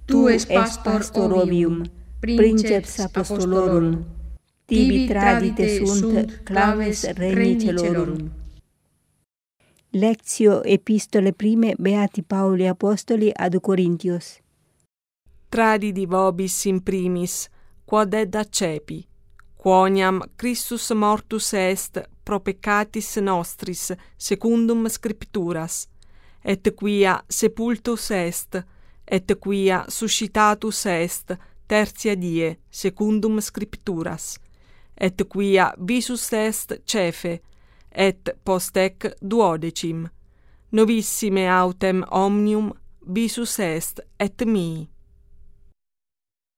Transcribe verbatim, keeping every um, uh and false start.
tu es pastor ovium, princeps apostolorum, tibi tradite sunt claves regni celorum. Lectio epistole prime Beati Pauli Apostoli ad Corintios. Tradidi vobis in primis, quod ed accepi, quoniam Christus mortus est pro peccatis nostris, secundum scripturas, et quia sepultus est, et quia suscitatus est tertia die, secundum scripturas, et quia visus est cefe, et post ec duodecim, novissime autem omnium visus est et mii.